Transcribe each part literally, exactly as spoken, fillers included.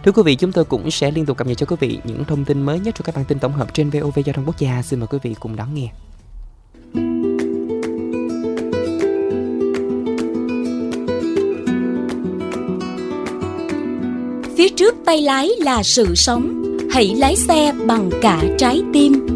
Thưa quý vị, chúng tôi cũng sẽ liên tục cập nhật cho quý vị những thông tin mới nhất trong các bản tin tổng hợp trên vê o vê Giao thông Quốc gia. Xin mời quý vị cùng đón nghe. Phía trước tay lái là sự sống, hãy lái xe bằng cả trái tim.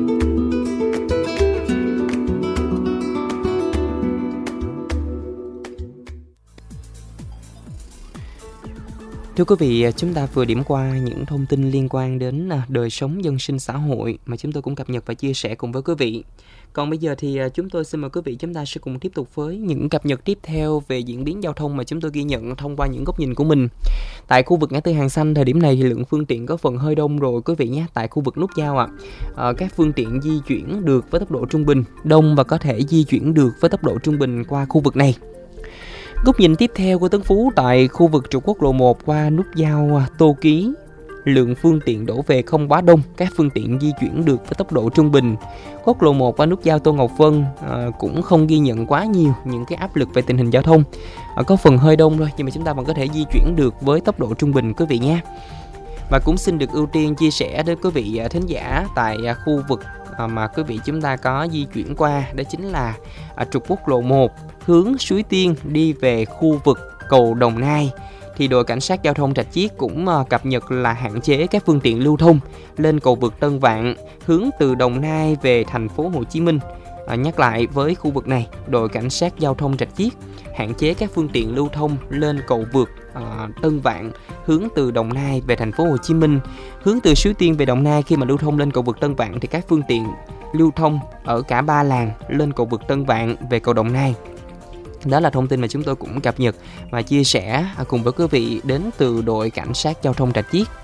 Thưa quý vị, chúng ta vừa điểm qua những thông tin liên quan đến đời sống dân sinh xã hội mà chúng tôi cũng cập nhật và chia sẻ cùng với quý vị. Còn bây giờ thì chúng tôi xin mời quý vị chúng ta sẽ cùng tiếp tục với những cập nhật tiếp theo về diễn biến giao thông mà chúng tôi ghi nhận thông qua những góc nhìn của mình. Tại khu vực ngã tư Hàng Xanh, thời điểm này thì lượng phương tiện có phần hơi đông rồi quý vị nhé. Tại khu vực nút giao ạ, à, các phương tiện di chuyển được với tốc độ trung bình, đông và có thể di chuyển được với tốc độ trung bình qua khu vực này. Góc nhìn tiếp theo của Tân Phú, tại khu vực trục quốc lộ một qua nút giao Tô Ký, lượng phương tiện đổ về không quá đông, các phương tiện di chuyển được với tốc độ trung bình. Quốc lộ một qua nút giao Tô Ngọc Vân à, cũng không ghi nhận quá nhiều những cái áp lực về tình hình giao thông, à, có phần hơi đông thôi, nhưng mà chúng ta vẫn có thể di chuyển được với tốc độ trung bình quý vị nha. Và cũng xin được ưu tiên chia sẻ đến quý vị thính giả tại khu vực mà quý vị chúng ta có di chuyển qua, đó chính là trục quốc lộ một hướng Suối Tiên đi về khu vực cầu Đồng Nai. Thì đội cảnh sát giao thông Rạch Chiếc cũng cập nhật là hạn chế các phương tiện lưu thông lên cầu vượt Tân Vạn hướng từ Đồng Nai về thành phố Hồ Chí Minh. À, nhắc lại với khu vực này, đội cảnh sát giao thông Rạch Chiếc hạn chế các phương tiện lưu thông lên cầu vượt à, Tân Vạn hướng từ Đồng Nai về thành phố Hồ Chí Minh. Hướng từ Suối Tiên về Đồng Nai, khi mà lưu thông lên cầu vượt Tân Vạn thì các phương tiện lưu thông ở cả ba làn lên cầu vượt Tân Vạn về cầu Đồng Nai. Đó là thông tin mà chúng tôi cũng cập nhật và chia sẻ cùng với quý vị đến từ đội cảnh sát giao thông Rạch Chiếc.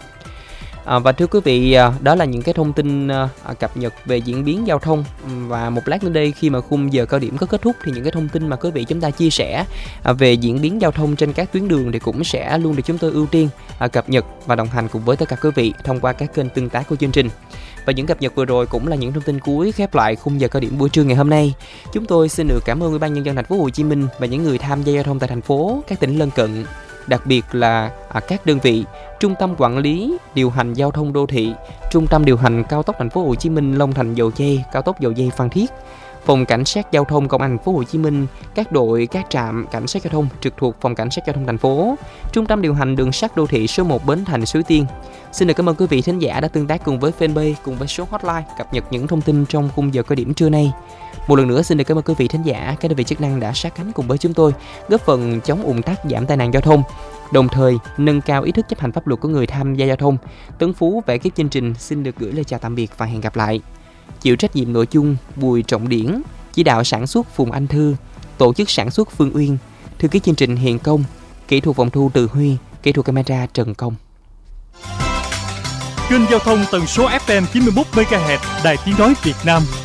À, và thưa quý vị, đó là những cái thông tin à, cập nhật về diễn biến giao thông. Và một lát nữa đây, khi mà khung giờ cao điểm có kết thúc thì những cái thông tin mà quý vị chúng ta chia sẻ à, về diễn biến giao thông trên các tuyến đường thì cũng sẽ luôn được chúng tôi ưu tiên à, cập nhật và đồng hành cùng với tất cả quý vị thông qua các kênh tương tác của chương trình. Và những cập nhật vừa rồi cũng là những thông tin cuối khép lại khung giờ cao điểm buổi trưa ngày hôm nay. Chúng tôi xin được cảm ơn Ủy ban Nhân dân thành phố Hồ Chí Minh và những người tham gia giao thông tại thành phố, các tỉnh lân cận, đặc biệt là à, các đơn vị Trung tâm Quản lý Điều hành Giao thông Đô thị, Trung tâm Điều hành Cao tốc thành phố Hồ Chí Minh Long Thành Dầu Giây, Cao tốc Dầu Giây Phan Thiết, Phòng Cảnh sát Giao thông Công an thành phố Hồ Chí Minh, các đội các trạm cảnh sát giao thông trực thuộc Phòng Cảnh sát Giao thông thành phố, Trung tâm Điều hành Đường sắt Đô thị số một Bến Thành Suối Tiên. Xin được cảm ơn quý vị thính giả đã tương tác cùng với fanpage, cùng với số hotline cập nhật những thông tin trong khung giờ cao điểm trưa nay. Một lần nữa xin được cảm ơn quý vị thính giả, các đơn vị chức năng đã sát cánh cùng với chúng tôi, góp phần chống ùn tắc, giảm tai nạn giao thông, đồng thời nâng cao ý thức chấp hành pháp luật của người tham gia giao thông. Tấn Phú và ekip chương trình xin được gửi lời chào tạm biệt và hẹn gặp lại. Chịu trách nhiệm nội dung Bùi Trọng Điển, chỉ đạo sản xuất Phùng Anh Thư, tổ chức sản xuất Phương Uyên, thư ký chương trình Hiền Công, kỹ thuật phòng thu Từ Huy, kỹ thuật camera Trần Công. Kênh giao thông tần số ép em chín mươi mốt mê ga héc Đài Tiếng nói Việt Nam.